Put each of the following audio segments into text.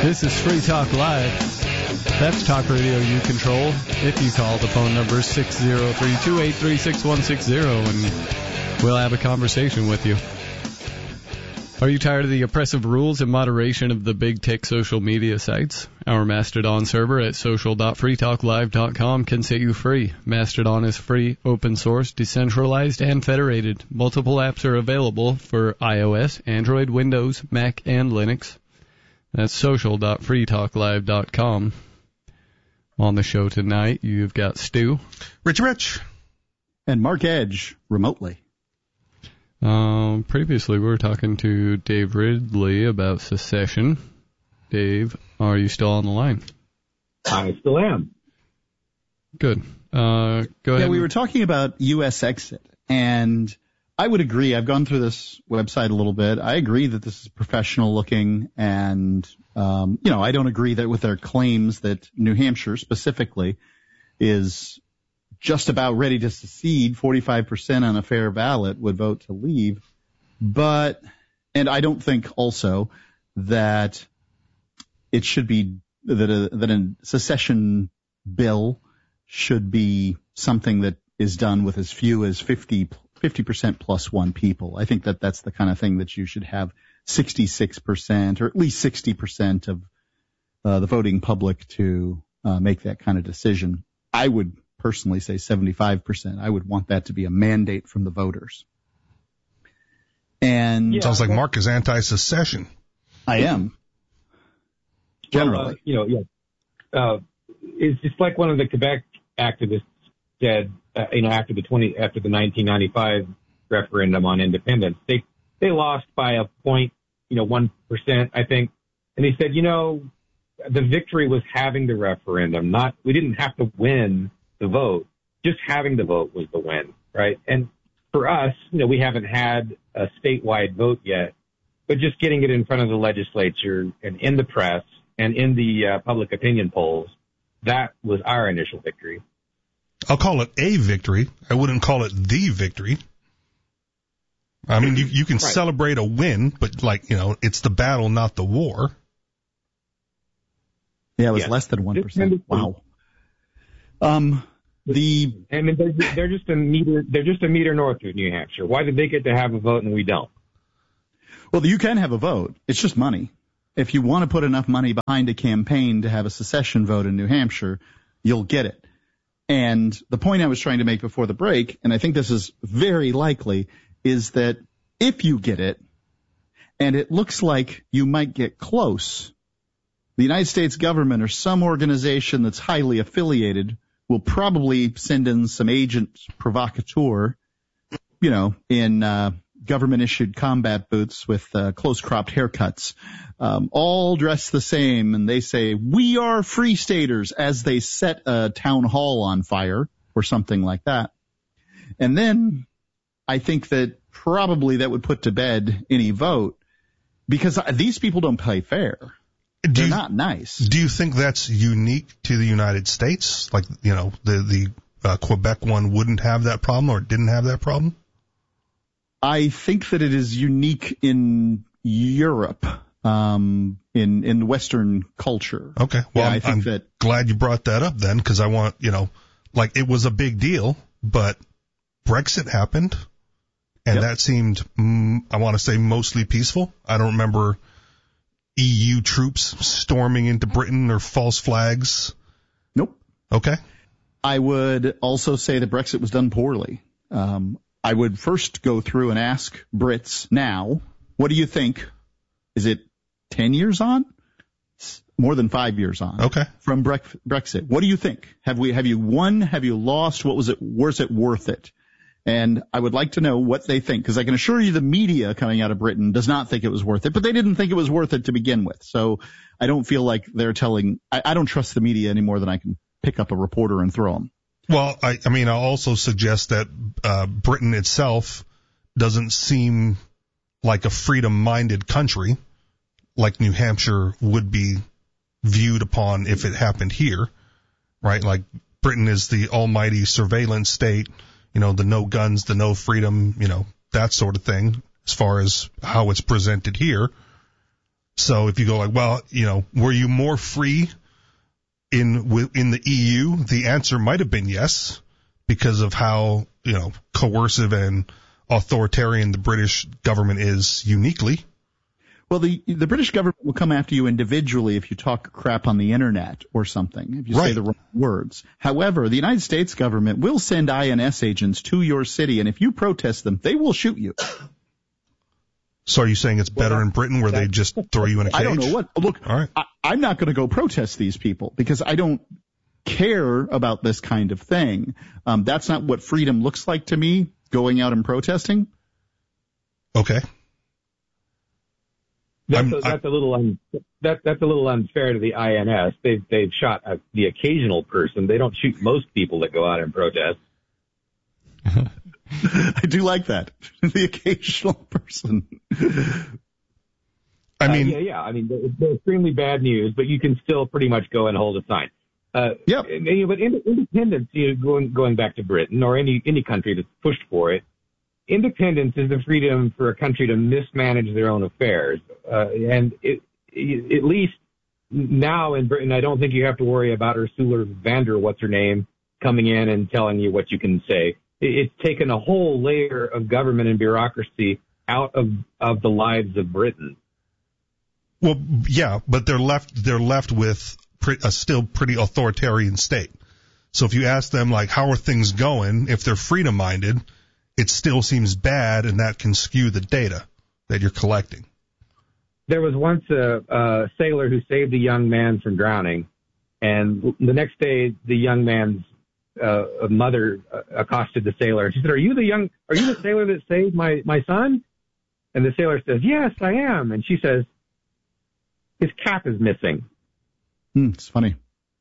This is Free Talk Live. That's talk radio you control. If you call, the phone number is 603-283-6160, and we'll have a conversation with you. Are you tired of the oppressive rules and moderation of the big tech social media sites? Our Mastodon server at social.freetalklive.com can set you free. Mastodon is free, open source, decentralized, and federated. Multiple apps are available for iOS, Android, Windows, Mac, and Linux. That's social.freetalklive.com. On the show tonight, you've got Stu. Rich. And Mark Edge, remotely. Previously, we were talking to Dave Ridley about secession. Dave, are you still on the line? I still am. Good. Go ahead. Yeah, we were talking about U.S. exit, and I would agree. I've gone through this website a little bit. I agree that this is professional looking, and, I don't agree that with their claims that New Hampshire specifically is just about ready to secede. 45% on a fair ballot would vote to leave. And I don't think also that it should be that a secession bill should be something that is done with as few as 50% plus one people. I think that that's the kind of thing that you should have 66% or at least 60% of the voting public to make that kind of decision. I would personally say 75%. I would want that to be a mandate from the voters. And sounds like Mark is anti-secession. I am. Generally. It's just like one of the Quebec activists said, after the 1995 referendum on independence, they lost by a 1%, I think. And they said, the victory was having the referendum, we didn't have to win the vote. Just having the vote was the win, right? And for us, we haven't had a statewide vote yet, but just getting it in front of the legislature and in the press and in the public opinion polls, that was our initial victory. I'll call it a victory. I wouldn't call it the victory. I mean, you can celebrate a win, but it's the battle, not the war. Yeah, it was less than 1%. Wow. They're just a meter north of New Hampshire. Why did they get to have a vote and we don't? Well, you can have a vote. It's just money. If you want to put enough money behind a campaign to have a secession vote in New Hampshire, you'll get it. And the point I was trying to make before the break, and I think this is very likely, is that if you get it, and it looks like you might get close, the United States government or some organization that's highly affiliated will probably send in some agents provocateur, in government-issued combat boots with close-cropped haircuts, all dressed the same, and they say, "We are free staters," as they set a town hall on fire or something like that. And then I think that probably that would put to bed any vote, because these people don't play fair. They're not nice. Do you think that's unique to the United States? Like, the Quebec one wouldn't have that problem or didn't have that problem? I think that it is unique in Europe, in Western culture. Okay. Well, yeah, I'm glad you brought that up then, because I want, it was a big deal, but Brexit happened, and that seemed, I want to say, mostly peaceful. I don't remember EU troops storming into Britain or false flags. Nope. Okay. I would also say that Brexit was done poorly. I would first go through and ask Brits now, what do you think? Is it 10 years on? It's more than 5 years on. Okay. From Brexit. What do you think? Have you won? Have you lost? Was it worth it? And I would like to know what they think, because I can assure you the media coming out of Britain does not think it was worth it, but they didn't think it was worth it to begin with. So I don't feel like they're I don't trust the media any more than I can pick up a reporter and throw them. Well, I'll also suggest that Britain itself doesn't seem like a freedom-minded country, like New Hampshire would be viewed upon if it happened here, right? Like Britain is the almighty surveillance state, the no guns, the no freedom, that sort of thing, as far as how it's presented here. So if you go like, well, were you more free in the EU? The answer might have been yes, because of how, coercive and authoritarian the British government is uniquely. Well, the British government will come after you individually if you talk crap on the internet or something, if you say the wrong words. However, the United States government will send INS agents to your city, and if you protest them, they will shoot you. So are you saying it's better in Britain where they just throw you in a cage? I don't know what. Look, all right. I'm not going to go protest these people because I don't care about this kind of thing. That's not what freedom looks like to me, going out and protesting. Okay. That's a little unfair to the INS. They've shot the occasional person. They don't shoot most people that go out and protest. I do like that. The occasional person. I mean, they're extremely bad news, but you can still pretty much go and hold a sign. Yep. But independence, going back to Britain or any country that's pushed for it, independence is the freedom for a country to mismanage their own affairs. And at least now in Britain, I don't think you have to worry about Ursula von der what's-her-name coming in and telling you what you can say. It's taken a whole layer of government and bureaucracy out of the lives of Britain. Well, yeah, but they're left with a still pretty authoritarian state. So if you ask them, like, how are things going, if they're freedom-minded, it still seems bad, and that can skew the data that you're collecting. There was once a sailor who saved a young man from drowning, and the next day the young man's mother accosted the sailor. She said, "Are you the sailor that saved my son?" And the sailor says, "Yes, I am." And she says, "His cap is missing." It's funny.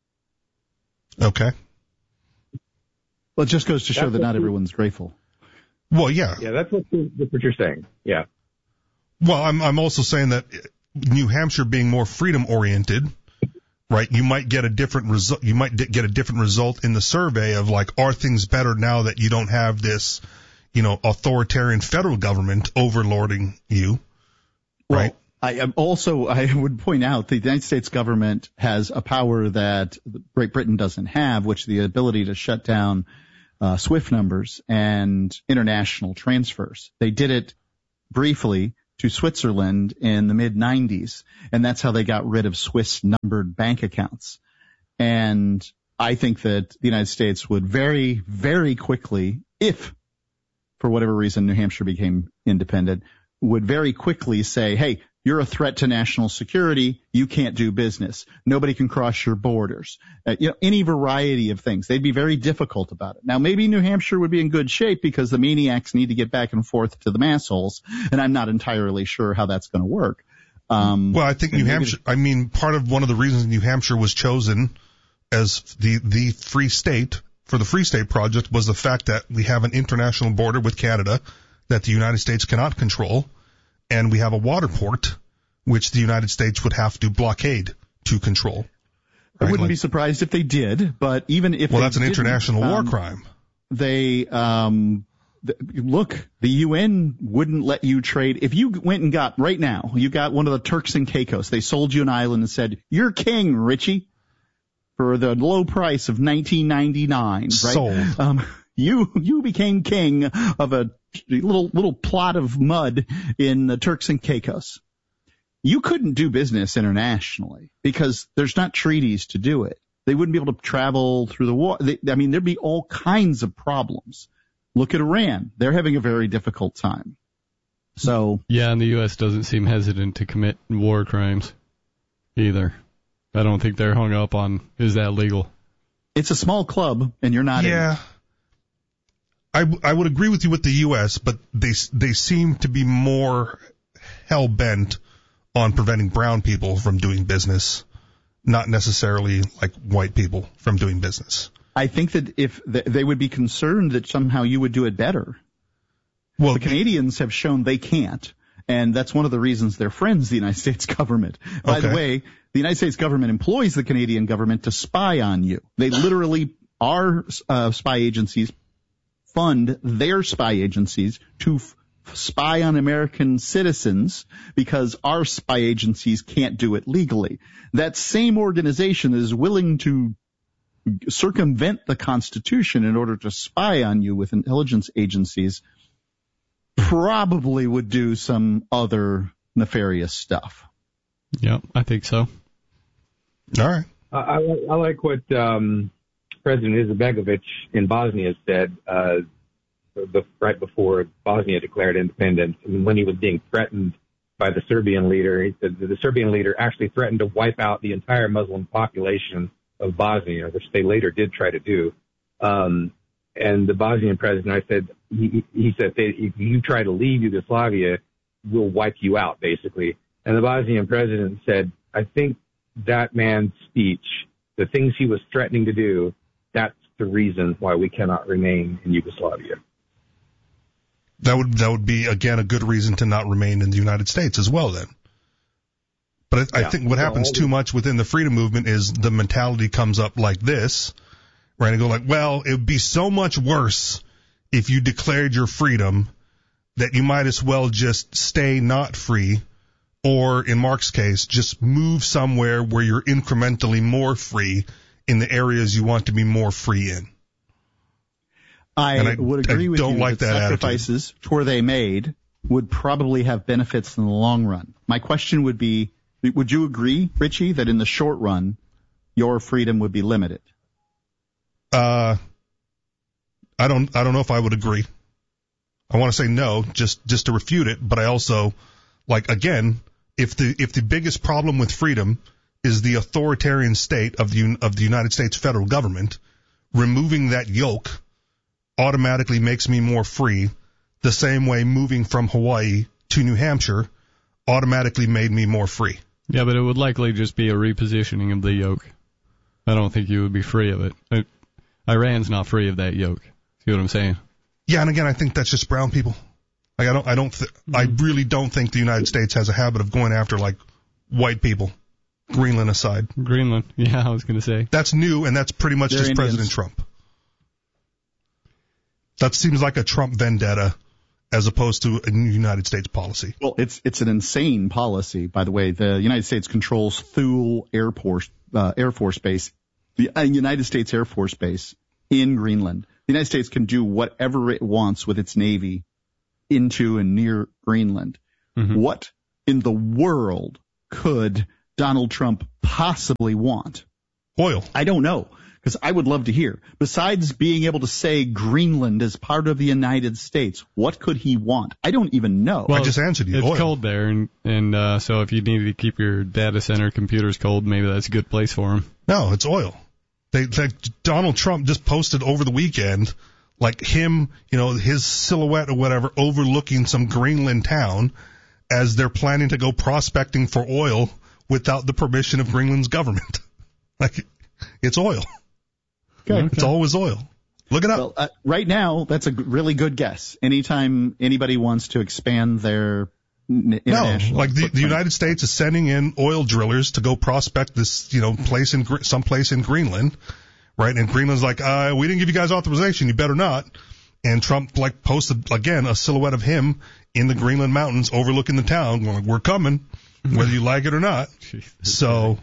Okay. Well, it just goes to show that not everyone's grateful. Well, yeah. Yeah, that's what you're saying. Yeah. Well, I'm also saying that New Hampshire being more freedom oriented, right? You might get a different result. You might get a different result in the survey of, like, are things better now that you don't have this, authoritarian federal government overlording you, right? Well, I would point out the United States government has a power that Great Britain doesn't have, which is the ability to shut down SWIFT numbers and international transfers. They did it briefly to Switzerland in the mid-90s, and that's how they got rid of Swiss-numbered bank accounts. And I think that the United States would very, very quickly, if for whatever reason New Hampshire became independent, would very quickly say, hey, you're a threat to national security. You can't do business. Nobody can cross your borders. Any variety of things. They'd be very difficult about it. Now, maybe New Hampshire would be in good shape because the maniacs need to get back and forth to the massholes, and I'm not entirely sure how that's going to work. Well, I think New Hampshire, part of one of the reasons New Hampshire was chosen as the free state for the Free State Project was the fact that we have an international border with Canada that the United States cannot control. And we have a water port, which the United States would have to blockade to control. Right? I wouldn't be surprised if they did, but even if that's an international war crime. They look, the UN wouldn't let you trade. If you went and got right now, you got one of the Turks and Caicos. They sold you an island and said, "You're king, Richie," for the low price of $19.99. Right? Sold. You became king of a little plot of mud in the Turks and Caicos. You couldn't do business internationally because there's not treaties to do it. They wouldn't be able to travel through the water. There'd be all kinds of problems. Look at Iran. They're having a very difficult time. So yeah, and the U.S. doesn't seem hesitant to commit war crimes either. I don't think they're hung up on, is that legal? It's a small club, and you're not in it. I would agree with you with the U.S., but they seem to be more hell-bent on preventing brown people from doing business, not necessarily like white people from doing business. I think that if they would be concerned that somehow you would do it better. Well, the Canadians have shown they can't, and that's one of the reasons they're friends, the United States government. By the way, the United States government employs the Canadian government to spy on you. They literally are spy agencies, fund their spy agencies to spy on American citizens because our spy agencies can't do it legally. That same organization is willing to circumvent the Constitution in order to spy on you with intelligence agencies probably would do some other nefarious stuff. Yeah, I think so. All right. I like what President Izetbegovic in Bosnia said right before Bosnia declared independence. And when he was being threatened by the Serbian leader, he said that the Serbian leader actually threatened to wipe out the entire Muslim population of Bosnia, which they later did try to do. And the Bosnian president, he said, if you try to leave Yugoslavia, we'll wipe you out, basically. And the Bosnian president said, I think that man's speech, the things he was threatening to do, that's the reason why we cannot remain in Yugoslavia. That would be, again, a good reason to not remain in the United States as well, then. But I think what happens too much within the freedom movement is the mentality comes up like this, right? And go like, well, it would be so much worse if you declared your freedom that you might as well just stay not free, or in Mark's case, just move somewhere where you're incrementally more free in the areas you want to be more free in. I would agree with you like that sacrifices, were they made, would probably have benefits in the long run. My question would be, would you agree, Richie, that in the short run, your freedom would be limited? I don't know if I would agree. I want to say no, just to refute it, but I also, again, if the biggest problem with freedom is the authoritarian state of the United States federal government, removing that yoke automatically makes me more free, the same way moving from Hawaii to New Hampshire automatically made me more free. Yeah, but it would likely just be a repositioning of the yoke. I don't think you would be free of it. Iran's not free of that yoke. See what I'm saying? Yeah, and again, I think that's just brown people. I really don't think the United States has a habit of going after white people, Greenland aside. Greenland, yeah, I was going to say. That's new, and that's pretty much just President Trump. That seems like a Trump vendetta as opposed to a United States policy. Well, it's an insane policy, by the way. The United States controls Thule Air Force Base, the United States Air Force Base in Greenland. The United States can do whatever it wants with its Navy into and near Greenland. Mm-hmm. What in the world could Donald Trump possibly want? Oil. I don't know, because I would love to hear. Besides being able to say Greenland is part of the United States, what could he want? I don't even know. Well, I just answered you. It's oil. Cold there, and so if you need to keep your data center computers cold, maybe that's a good place for him. No, it's oil. Donald Trump just posted over the weekend, him, his silhouette or whatever, overlooking some Greenland town as they're planning to go prospecting for oil without the permission of Greenland's government. It's oil. Okay. It's always oil. Look it up. Well, right now, that's a really good guess. Anytime anybody wants to expand their international the United States is sending in oil drillers to go prospect this, someplace in Greenland, right? And Greenland's we didn't give you guys authorization. You better not. And Trump posted again a silhouette of him in the Greenland mountains overlooking the town, going, "We're coming, whether you like it or not." So,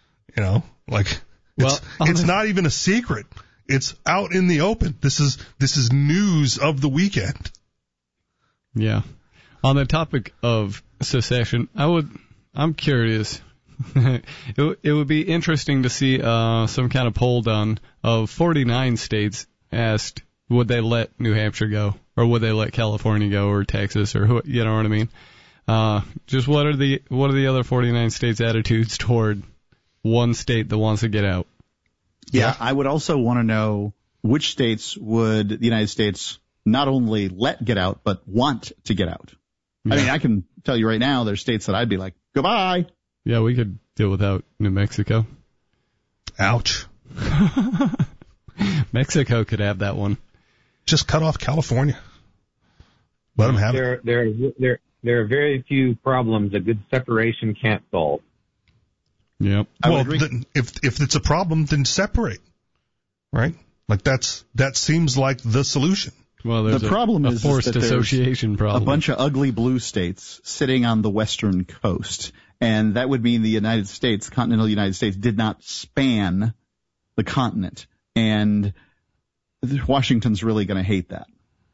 it's not even a secret. It's out in the open. This is news of the weekend. Yeah. On the topic of secession, I'm curious. It would be interesting to see some kind of poll done of 49 states asked, would they let New Hampshire go, or would they let California go, or Texas, or who, you know what I mean? Just what are the other 49 states' attitudes toward one state that wants to get out? Yeah, I would also want to know which states would the United States not only let get out, but want to get out. Yeah. I mean, I can tell you right now, there's states that I'd be like, goodbye. Yeah, we could deal without New Mexico. Ouch. Mexico could have that one. Just cut off California. Let them have it. There are very few problems a good separation can't solve. Yep. Well, if it's a problem, then separate, right? That seems like the solution. Well, there's the problem a is forced that there's association problem. a bunch of ugly blue states sitting on the western coast, and that would mean the United States, continental United States, did not span the continent, and Washington's really going to hate that.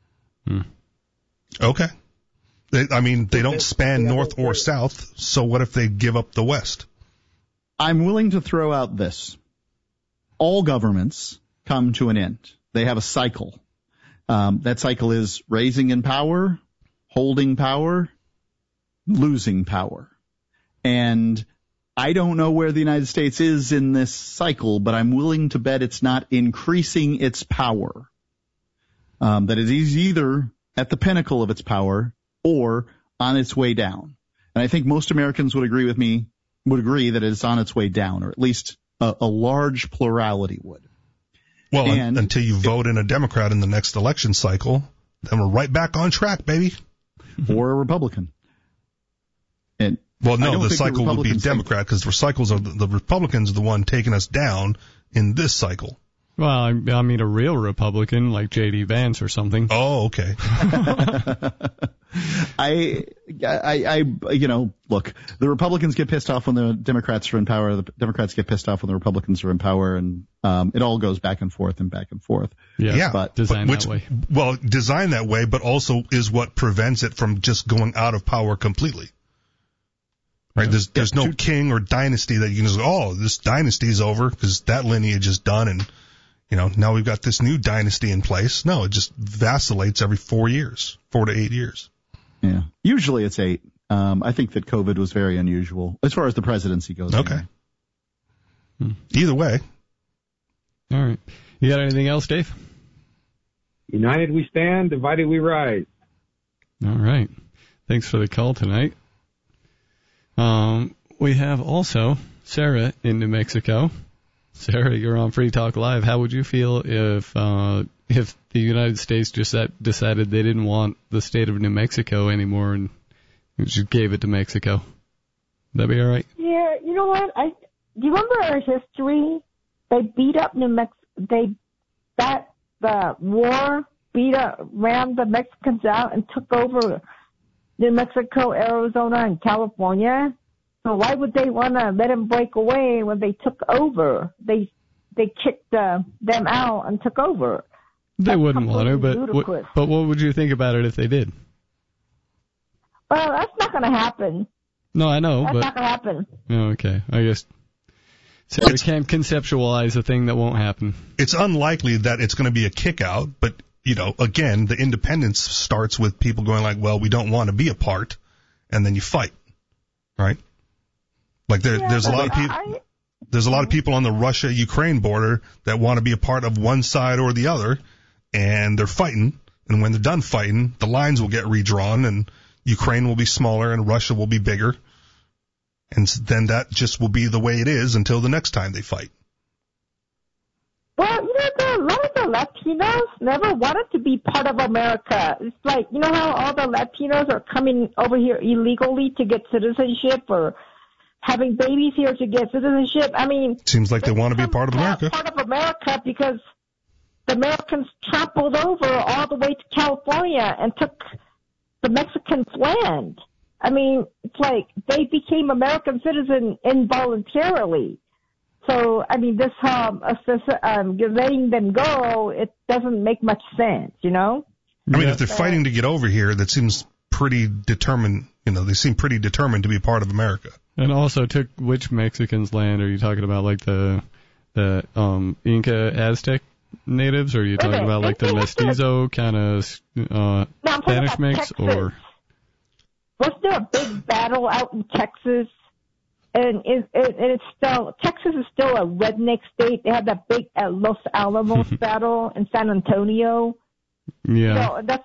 Okay. They don't span north or south, so what if they give up the west? I'm willing to throw out this. All governments come to an end. They have a cycle. That cycle is raising in power, holding power, losing power. And I don't know where the United States is in this cycle, but I'm willing to bet it's not increasing its power. That it is either at the pinnacle of its power or on its way down. And I think most Americans would agree that it's on its way down, or at least a large plurality would. Well, until you vote in a Democrat in the next election cycle, then we're right back on track, baby. Or a Republican. And the cycle would be Democrat because the Republicans are the one taking us down in this cycle. Well, I mean a real Republican like J.D. Vance or something. Oh, okay. Look, the Republicans get pissed off when the Democrats are in power. The Democrats get pissed off when the Republicans are in power, and it all goes back and forth and back and forth. Yeah, but designed that way. Well, designed that way, but also is what prevents it from just going out of power completely. Right? There's no king or dynasty that you can just, this dynasty's over because that lineage is done, and now we've got this new dynasty in place. No, it just vacillates every 4 to 8 years. Yeah. Usually it's 8. I think that COVID was very unusual as far as the presidency goes. Okay. Anyway. Either way. All right. You got anything else, Dave? United we stand, divided we rise. All right. Thanks for the call tonight. We have also Sarah in New Mexico. Sarah, you're on Free Talk Live. How would you feel if the United States just decided they didn't want the state of New Mexico anymore and just gave it to Mexico? That'd be all right? Yeah, you know what? Do you remember our history? They beat up the war ran the Mexicans out and took over New Mexico, Arizona, and California. So why would they want to let them break away when they took over? They kicked them out and took over. They wouldn't want to, but what would you think about it if they did? Well, that's not going to happen. No, I know, that's but not going to happen. Okay, I guess. So we can't conceptualize a thing that won't happen. It's unlikely that it's going to be a kick out, but again, the independence starts with people going like, well, we don't want to be a part, and then you fight, right? Like there's a lot of people. There's a lot of people on the Russia-Ukraine border that want to be a part of one side or the other, and they're fighting. And when they're done fighting, the lines will get redrawn, and Ukraine will be smaller, and Russia will be bigger. And then that just will be the way it is until the next time they fight. Well, a lot of the Latinos never wanted to be part of America. It's like, how all the Latinos are coming over here illegally to get citizenship or having babies here to get citizenship. I mean, seems like they want to be a part of America. Part of America because the Americans trampled over all the way to California and took the Mexicans' land. I mean, it's like they became American citizens involuntarily. So, I mean, this letting them go, it doesn't make much sense, I mean, if they're fighting to get over here, that seems pretty determined. They seem pretty determined to be a part of America. And also took which Mexicans' land? Are you talking about like the Inca Aztec natives, or are you talking about like the mestizo kind of Spanish mix, or? Was there a big battle out in Texas? And it's still, Texas is still a redneck state. They had that big Los Alamos battle in San Antonio. Yeah. That's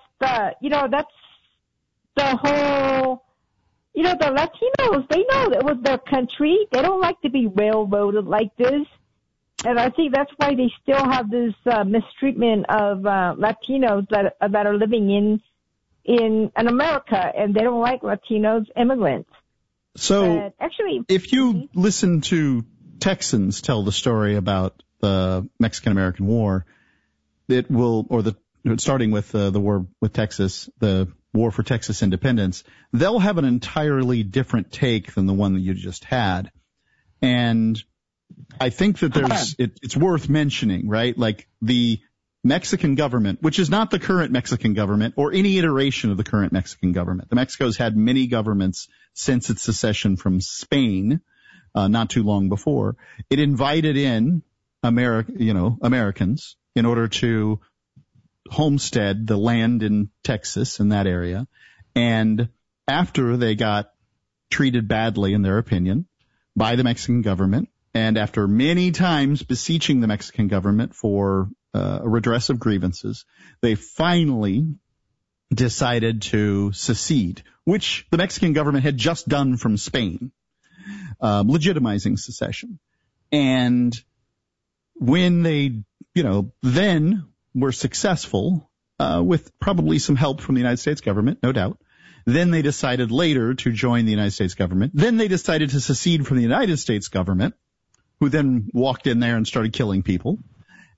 the whole, the Latinos, they know it was their country. They don't like to be railroaded like this. And I think that's why they still have this mistreatment of Latinos that are living in America, and they don't like Latinos immigrants. So actually, if you listen to Texans tell the story about the Mexican-American War, or the starting with the war with Texas, the war for Texas independence, they'll have an entirely different take than the one that you just had. And I think that it's worth mentioning, right? Like the Mexican government, which is not the current Mexican government or any iteration of the current Mexican government. The Mexico's had many governments since its secession from Spain, not too long before. It invited in Americans in order to homestead the land in Texas in that area. And after they got treated badly, in their opinion, by the Mexican government, and after many times beseeching the Mexican government for a redress of grievances, they finally decided to secede, which the Mexican government had just done from Spain, legitimizing secession. And when they, then were successful, with probably some help from the United States government, no doubt, then they decided later to join the United States government. Then they decided to secede from the United States government, who then walked in there and started killing people.